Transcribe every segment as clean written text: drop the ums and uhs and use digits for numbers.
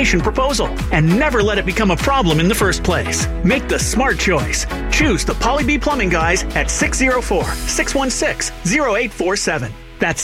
combination proposal and never let it become a problem in the first place. Make the smart choice. Choose the Poly-B Plumbing Guys at 604-616-0847. That's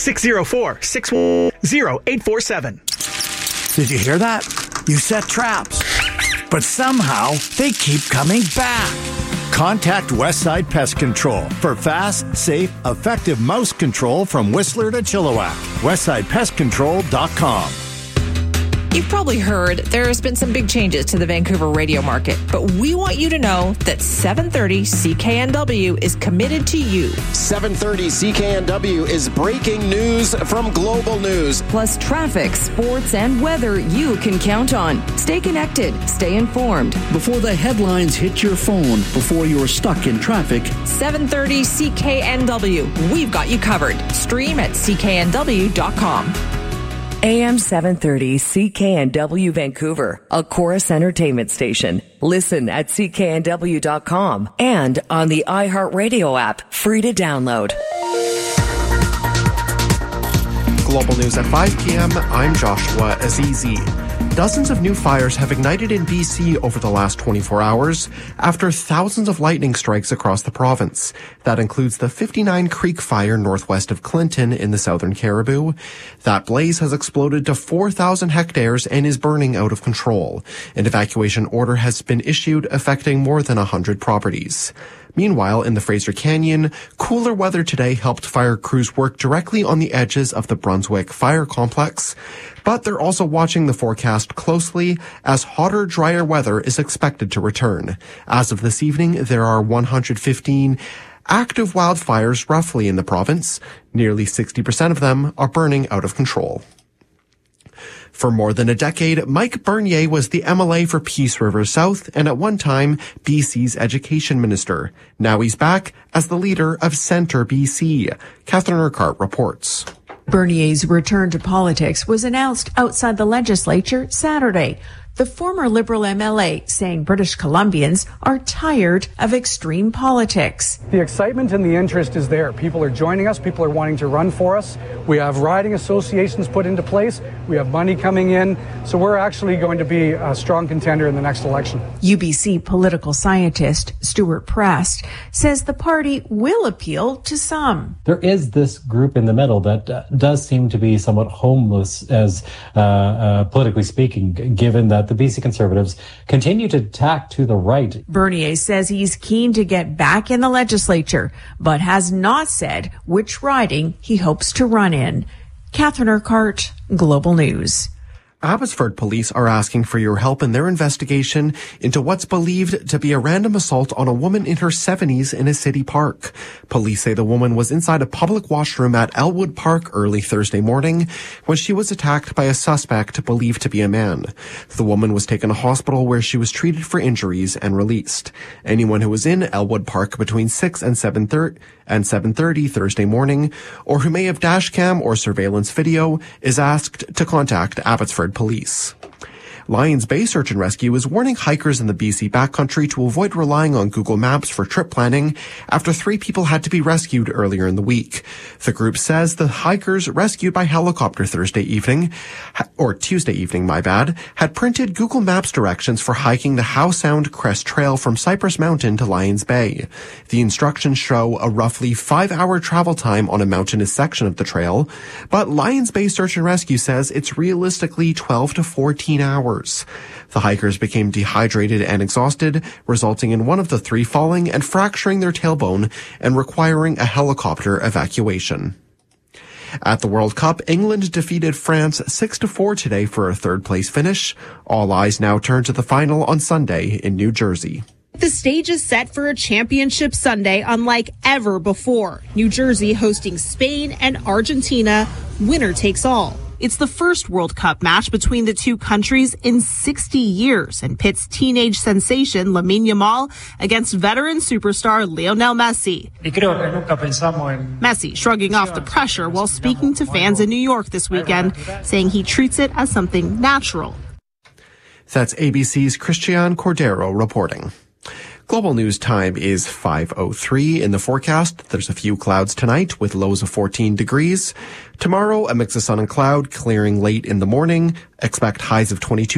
604-610-0847. Did you hear that? You set traps, but somehow they keep coming back. Contact Westside Pest Control for fast, safe, effective mouse control from Whistler to Chilliwack. WestsidePestControl.com. You've probably heard there's been some big changes to the Vancouver radio market, but we want you to know that 730 CKNW is committed to you. 730 CKNW is breaking news from Global News. Plus traffic, sports, and weather you can count on. Stay connected. Stay informed. Before the headlines hit your phone, before you're stuck in traffic. 730 CKNW. We've got you covered. Stream at cknw.com. AM 730 CKNW Vancouver, a Chorus Entertainment station. Listen at cknw.com and on the iHeartRadio app, free to download. Global News at 5 p.m. I'm Joshua Azizi. Dozens of new fires have ignited in BC over the last 24 hours after thousands of lightning strikes across the province. That includes the 59 Creek fire northwest of Clinton in the southern Caribou. That blaze has exploded to 4,000 hectares and is burning out of control. An evacuation order has been issued affecting more than 100 properties. Meanwhile, in the Fraser Canyon, cooler weather today helped fire crews work directly on the edges of the Brunswick Fire Complex. But they're also watching the forecast closely as hotter, drier weather is expected to return. As of this evening, there are 115 active wildfires roughly in the province. Nearly 60% of them are burning out of control. For more than a decade, Mike Bernier was the MLA for Peace River South and at one time BC's education minister. Now he's back as the leader of Centre BC. Catherine Urquhart reports. Bernier's return to politics was announced outside the legislature Saturday. The former Liberal MLA saying British Columbians are tired of extreme politics. The excitement and the interest is there. People are joining us. People are wanting to run for us. We have riding associations put into place. We have money coming in. So we're actually going to be a strong contender in the next election. UBC political scientist Stuart Prest says the party will appeal to some. There is this group in the middle that does seem to be somewhat homeless as politically speaking, given that the BC Conservatives continue to tack to the right. Bernier says he's keen to get back in the legislature, but has not said which riding he hopes to run in. Catherine Urquhart, Global News. Abbotsford police are asking for your help in their investigation into what's believed to be a random assault on a woman in her 70s in a city park. Police say the woman was inside a public washroom at Elwood Park early Thursday morning when she was attacked by a suspect believed to be a man. The woman was taken to hospital where she was treated for injuries and released. Anyone who was in Elwood Park between 6 and 7:30 Thursday morning, or who may have dashcam or surveillance video, is asked to contact Abbotsford Police. Lions Bay Search and Rescue is warning hikers in the BC backcountry to avoid relying on Google Maps for trip planning after 3 people had to be rescued earlier in the week. The group says the hikers rescued by helicopter Tuesday evening, had printed Google Maps directions for hiking the Howe Sound Crest Trail from Cypress Mountain to Lions Bay. The instructions show a roughly 5-hour travel time on a mountainous section of the trail, but Lions Bay Search and Rescue says it's realistically 12 to 14 hours. The hikers became dehydrated and exhausted, resulting in one of the 3 falling and fracturing their tailbone and requiring a helicopter evacuation. At the World Cup, England defeated France 6-4 today for a third-place finish. All eyes now turn to the final on Sunday in New Jersey. The stage is set for a championship Sunday unlike ever before. New Jersey hosting Spain and Argentina. Winner takes all. It's the first World Cup match between the two countries in 60 years and pits teenage sensation Lamine Yamal against veteran superstar Lionel Messi. Messi shrugging off the pressure while speaking to fans in New York this weekend, saying he treats it as something natural. That's ABC's Christian Cordero reporting. Global News time is 5:03 in the forecast. There's a few clouds tonight with lows of 14 degrees. Tomorrow, a mix of sun and cloud, clearing late in the morning. Expect highs of 22.